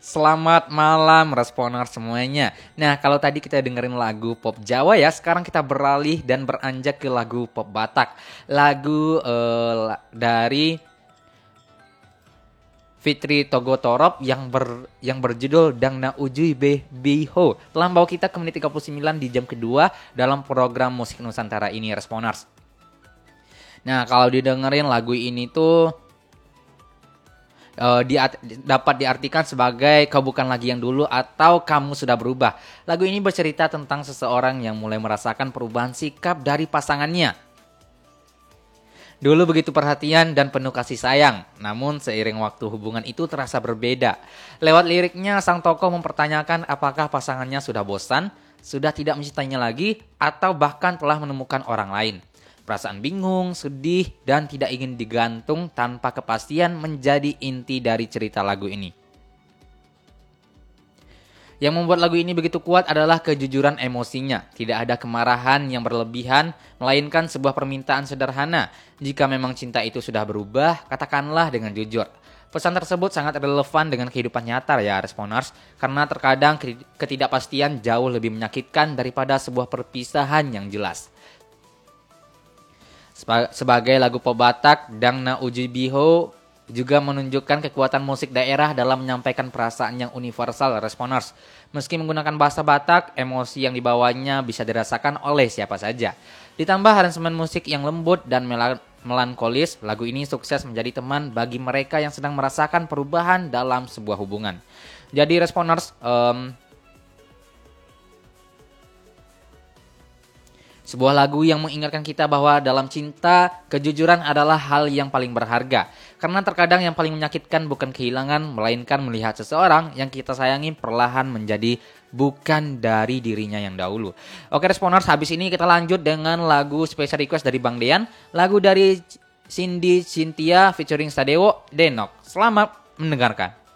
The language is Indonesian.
Selamat malam Responer semuanya. Nah, kalau tadi kita dengerin lagu pop Jawa ya, sekarang kita beralih dan beranjak ke lagu pop Batak. Lagu dari Fitri Togotorop yang berjudul Dangna Ujui Be Biho telah membawa kita ke menit 39 di jam kedua dalam program Musik Nusantara ini Responers. Nah, kalau didengerin lagu ini tuh dapat diartikan sebagai kau bukan lagi yang dulu atau kamu sudah berubah. Lagu ini bercerita tentang seseorang yang mulai merasakan perubahan sikap dari pasangannya. Dulu begitu perhatian dan penuh kasih sayang, namun seiring waktu hubungan itu terasa berbeda. Lewat liriknya, sang tokoh mempertanyakan apakah pasangannya sudah bosan, sudah tidak mencintainya lagi, atau bahkan telah menemukan orang lain. Perasaan bingung, sedih, dan tidak ingin digantung tanpa kepastian menjadi inti dari cerita lagu ini. Yang membuat lagu ini begitu kuat adalah kejujuran emosinya. Tidak ada kemarahan yang berlebihan, melainkan sebuah permintaan sederhana. Jika memang cinta itu sudah berubah, katakanlah dengan jujur. Pesan tersebut sangat relevan dengan kehidupan nyata ya Responers, karena terkadang ketidakpastian jauh lebih menyakitkan daripada sebuah perpisahan yang jelas. Sebagai lagu pop Batak, Dangna Ujui Biho juga menunjukkan kekuatan musik daerah dalam menyampaikan perasaan yang universal Responers. Meski menggunakan bahasa Batak, emosi yang dibawanya bisa dirasakan oleh siapa saja. Ditambah aransemen musik yang lembut dan melankolis, lagu ini sukses menjadi teman bagi mereka yang sedang merasakan perubahan dalam sebuah hubungan. Jadi Responers, sebuah lagu yang mengingatkan kita bahwa dalam cinta, kejujuran adalah hal yang paling berharga. Karena terkadang yang paling menyakitkan bukan kehilangan, melainkan melihat seseorang yang kita sayangi perlahan menjadi bukan dari dirinya yang dahulu. Oke Responers, habis ini kita lanjut dengan lagu special request dari Bang Dean. Lagu dari Cindy Cynthia featuring Sadewo, Denok. Selamat mendengarkan.